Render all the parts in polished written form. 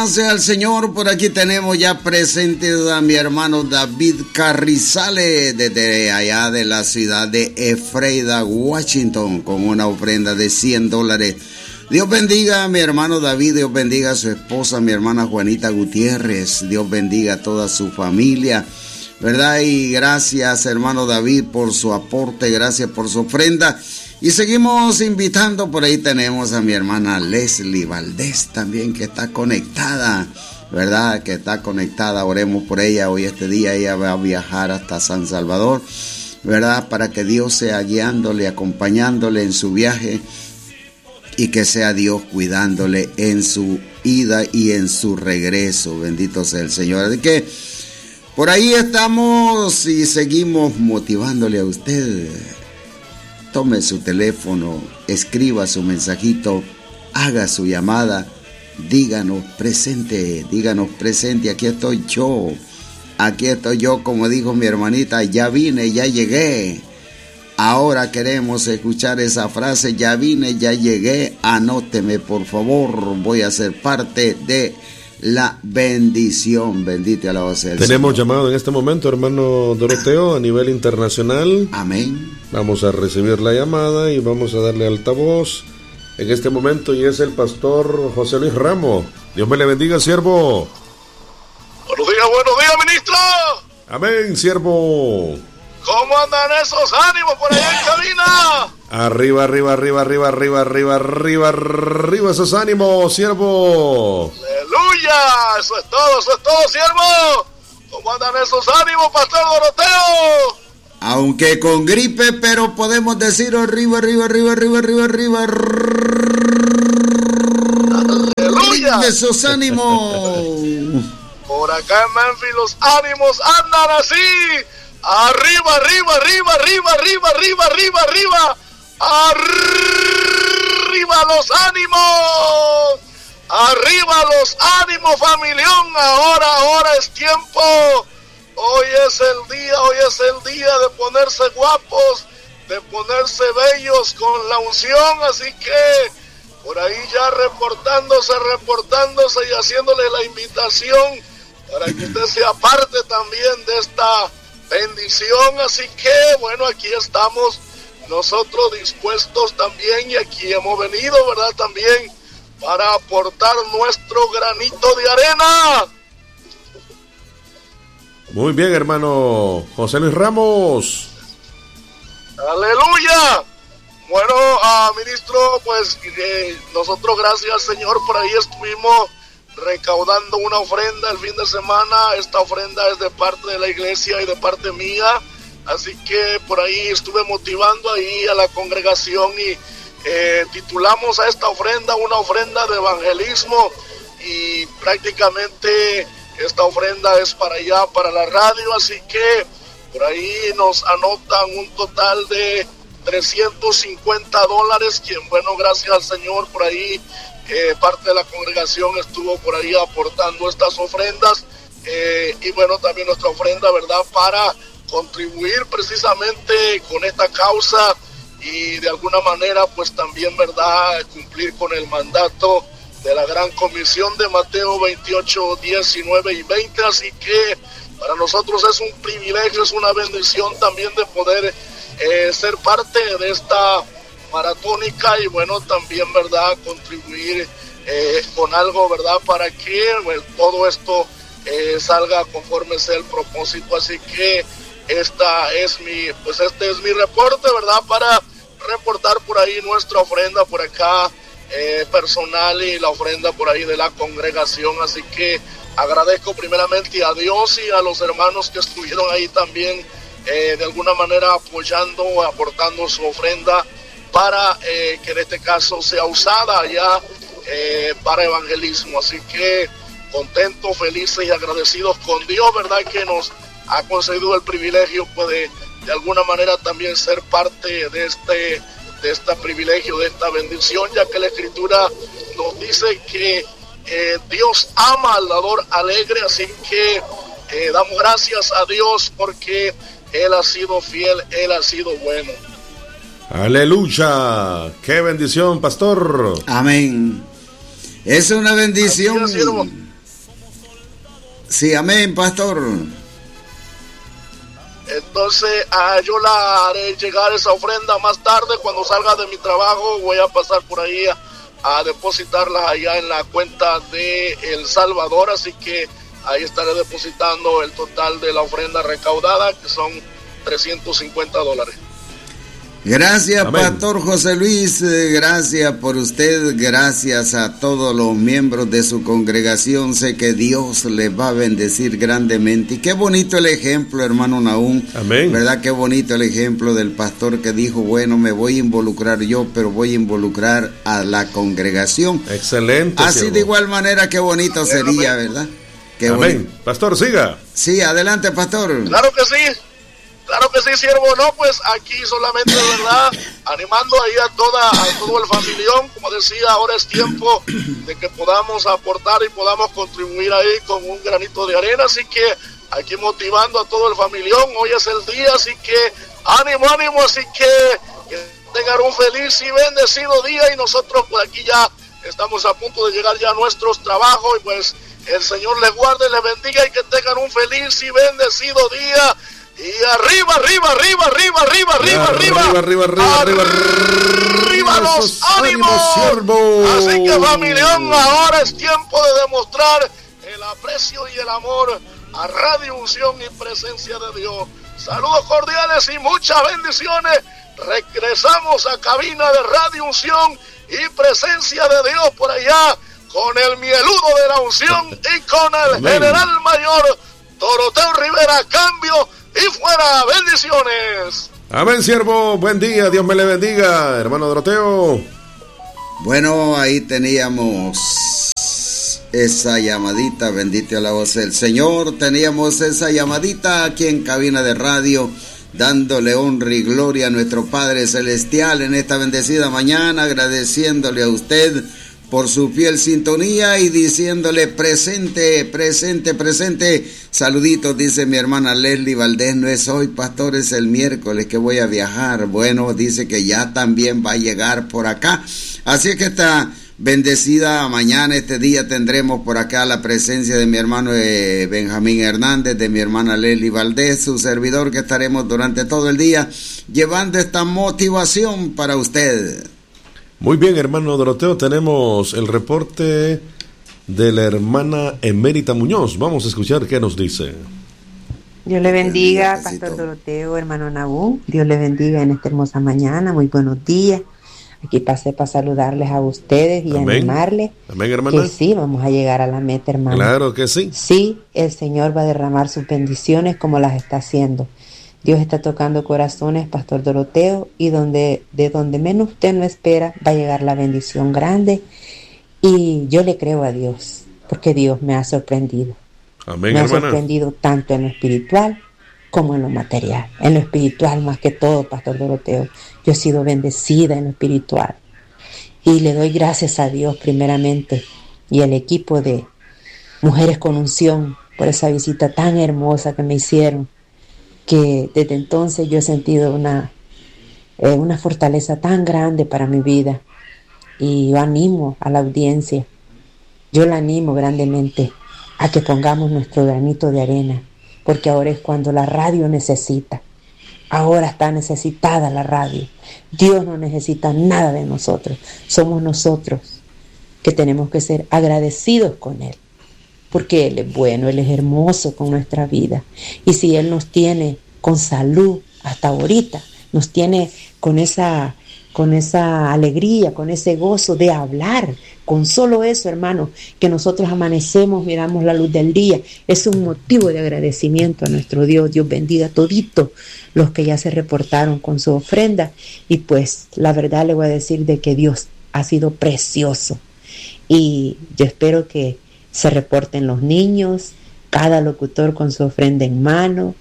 sea el Señor. Por aquí tenemos ya presente a mi hermano David Carrizales desde allá de la ciudad de Ephrata, Washington, con una ofrenda de $100. Dios bendiga a mi hermano David, Dios bendiga a su esposa, mi hermana Juanita Gutiérrez, Dios bendiga a toda su familia, ¿verdad? Y gracias, hermano David, por su aporte, gracias por su ofrenda. Y seguimos invitando, por ahí tenemos a mi hermana Leslie Valdés también, que está conectada, ¿verdad? Que está conectada, oremos por ella. Hoy este día ella va a viajar hasta San Salvador, ¿verdad? Para que Dios sea guiándole, acompañándole en su viaje y que sea Dios cuidándole en su ida y en su regreso. Bendito sea el Señor. Así que por ahí estamos y seguimos motivándole a usted. Tome su teléfono, escriba su mensajito, haga su llamada, díganos presente, aquí estoy yo, como dijo mi hermanita, ya vine, ya llegué. Ahora queremos escuchar esa frase, ya vine, ya llegué, anóteme por favor, voy a ser parte de la bendición. Bendito alabado sea el Señor. Tenemos llamado en este momento, hermano Doroteo, a nivel internacional. Amén. Vamos a recibir la llamada y vamos a darle altavoz en este momento, y es el pastor José Luis Ramos. Dios me le bendiga, siervo. Buenos días, ministro. Amén, siervo. ¿Cómo andan esos ánimos por allá en cabina? Arriba esos ánimos, siervo. Aleluya, eso es todo, siervo. ¿Cómo andan esos ánimos, pastor Doroteo? Aunque con gripe, pero podemos decir arriba. Aleluya. Esos ánimos. Por acá en Memphis los ánimos andan así. Arriba los ánimos. Arriba los ánimos, familión. Ahora es tiempo. Hoy es el día de ponerse guapos, de ponerse bellos con la unción. Así que por ahí ya reportándose y haciéndole la invitación para que usted sea parte también de esta bendición. Así que bueno, aquí estamos nosotros dispuestos también, y aquí hemos venido, ¿verdad? También para aportar nuestro granito de arena. Muy bien, hermano José Luis Ramos. Aleluya. Bueno, ministro, pues nosotros, gracias Señor, por ahí estuvimos recaudando una ofrenda el fin de semana. Esta ofrenda es de parte de la iglesia y de parte mía, así que por ahí estuve motivando ahí a la congregación y titulamos a esta ofrenda una ofrenda de evangelismo, y prácticamente esta ofrenda es para allá, para la radio. Así que por ahí nos anotan un total de $350, quien, bueno, gracias al Señor, por ahí parte de la congregación estuvo por ahí aportando estas ofrendas, y bueno, también nuestra ofrenda, ¿verdad?, para contribuir precisamente con esta causa y de alguna manera pues también, ¿verdad?, cumplir con el mandato de la gran comisión de Mateo 28, 19 y 20. Así que para nosotros es un privilegio, es una bendición también de poder ser parte de esta maratónica, y bueno, también, ¿verdad?, contribuir con algo, ¿verdad?, para que todo esto salga conforme sea el propósito. Así que este es mi reporte, ¿verdad?, para reportar por ahí nuestra ofrenda por acá personal y la ofrenda por ahí de la congregación. Así que agradezco primeramente a Dios y a los hermanos que estuvieron ahí también de alguna manera apoyando, aportando su ofrenda para que en este caso sea usada allá para evangelismo. Así que contentos, felices y agradecidos con Dios, ¿verdad?, que nos ha concedido el privilegio pues, de alguna manera también ser parte de este privilegio, de esta bendición, ya que la Escritura nos dice que Dios ama al dador alegre. Así que damos gracias a Dios porque Él ha sido fiel, Él ha sido bueno. Aleluya, qué bendición, pastor. Amén. Es una bendición. Sí, amén, pastor. Entonces yo la haré llegar esa ofrenda más tarde. Cuando salga de mi trabajo voy a pasar por ahí a depositarla allá en la cuenta de El Salvador, así que ahí estaré depositando el total de la ofrenda recaudada, que son $350. Gracias, amén. Pastor José Luis, gracias por usted, gracias a todos los miembros de su congregación, sé que Dios les va a bendecir grandemente. Y qué bonito el ejemplo, hermano Nahum, amén. ¿Verdad? Qué bonito el ejemplo del pastor que dijo, bueno, me voy a involucrar yo, pero voy a involucrar a la congregación. Excelente. Así siervo. de igual manera, qué bonito sería, ¿verdad? Qué amén. bonito. Pastor, siga. Sí, adelante, pastor. Claro que sí. Claro que sí, siervo. No, pues aquí solamente, de verdad, animando ahí a todo el familión. Como decía, ahora es tiempo de que podamos aportar y podamos contribuir ahí con un granito de arena. Así que aquí motivando a todo el familión. Hoy es el día, así que ánimo, así que tengan un feliz y bendecido día. Y nosotros por aquí ya estamos a punto de llegar ya a nuestros trabajos. Y pues el Señor les guarde, les bendiga y que tengan un feliz y bendecido día. Y arriba los ánimos, siervo. Así que familión, ahora es tiempo de demostrar el aprecio y el amor a Radio Unción y Presencia de Dios. Saludos cordiales y muchas bendiciones. Regresamos a cabina de Radio Unción y Presencia de Dios por allá con el mieludo de la unción y con el amén. general mayor Doroteo Rivera. Cambio y fuera, bendiciones. Amén, siervo, buen día, Dios me le bendiga, hermano Doroteo. Bueno, ahí teníamos esa llamadita, bendito a la voz del Señor. Teníamos esa llamadita aquí en cabina de radio, dándole honra y gloria a nuestro Padre Celestial en esta bendecida mañana, agradeciéndole a usted por su fiel sintonía y diciéndole presente. Saluditos, dice mi hermana Leslie Valdés, no es hoy, pastor, es el miércoles que voy a viajar. Bueno, dice que ya también va a llegar por acá. Así que esta bendecida mañana, este día, tendremos por acá la presencia de mi hermano Benjamín Hernández, de mi hermana Leslie Valdés, su servidor, que estaremos durante todo el día llevando esta motivación para usted. Muy bien, hermano Doroteo, tenemos el reporte de la hermana Emérita Muñoz. Vamos a escuchar qué nos dice. Dios le bendiga, pastor Doroteo, hermano Nahum. Dios le bendiga en esta hermosa mañana. Muy buenos días. Aquí pasé para saludarles a ustedes y amén. Animarles. Amén, hermana. Que sí, vamos a llegar a la meta, hermano. Claro que sí. Sí, el Señor va a derramar sus bendiciones como las está haciendo. Dios está tocando corazones, pastor Doroteo, y de donde menos usted no espera va a llegar la bendición grande. Y yo le creo a Dios, porque Dios me ha sorprendido. Amén, me hermana. ha sorprendido tanto en lo espiritual como en lo material. En lo espiritual más que todo, pastor Doroteo. Yo he sido bendecida en lo espiritual. Y le doy gracias a Dios primeramente y al equipo de Mujeres con Unción por esa visita tan hermosa que me hicieron, que desde entonces yo he sentido una fortaleza tan grande para mi vida. Y yo animo a la audiencia, yo la animo grandemente a que pongamos nuestro granito de arena, porque ahora es cuando la radio necesita. Ahora está necesitada la radio. Dios no necesita nada de nosotros. Somos nosotros que tenemos que ser agradecidos con Él, porque Él es bueno, Él es hermoso con nuestra vida. Y si Él nos tiene con salud hasta ahorita, nos tiene con esa alegría, con ese gozo de hablar, con solo eso, hermano, que nosotros amanecemos, miramos la luz del día, es un motivo de agradecimiento a nuestro Dios. Dios bendiga a toditos los que ya se reportaron con su ofrenda. Y pues la verdad le voy a decir de que Dios ha sido precioso, y yo espero que se reporten los niños, cada locutor con su ofrenda en mano,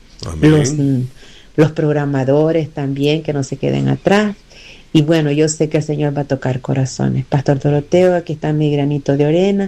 los programadores también, que no se queden atrás. Y bueno, yo sé que el Señor va a tocar corazones. Pastor Doroteo, aquí está mi granito de arena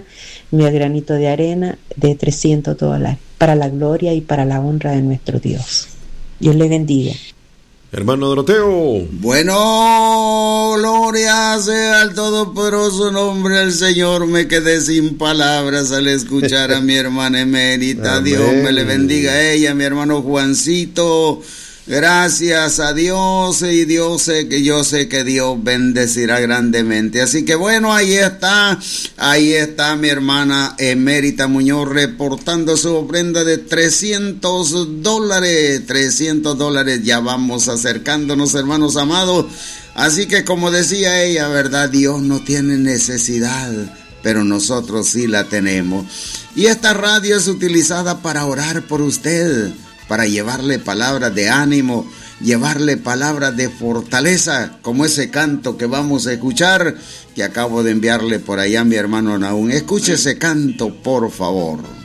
de $300 para la gloria y para la honra de nuestro Dios. Dios le bendiga. Hermano Doroteo. Bueno, gloria sea al todopoderoso nombre del Señor. Me quedé sin palabras al escuchar a mi hermana emérita. Dios me le bendiga a ella, mi hermano Juancito. Gracias a Dios, y yo sé que Dios bendecirá grandemente. Así que bueno, ahí está mi hermana emérita Muñoz reportando su ofrenda de $300. $300, ya vamos acercándonos, hermanos amados. Así que como decía ella, ¿verdad? Dios no tiene necesidad, pero nosotros sí la tenemos. Y esta radio es utilizada para orar por usted, para llevarle palabras de ánimo, llevarle palabras de fortaleza, como ese canto que vamos a escuchar, que acabo de enviarle por allá a mi hermano Naún. Escuche ese canto, por favor.